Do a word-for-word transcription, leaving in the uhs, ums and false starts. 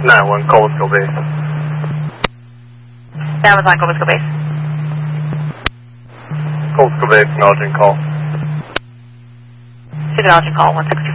nine one, Coldwell Base. That was on Coldwell Base. Coldwell Base, acknowledging call. Acknowledging call, one six three.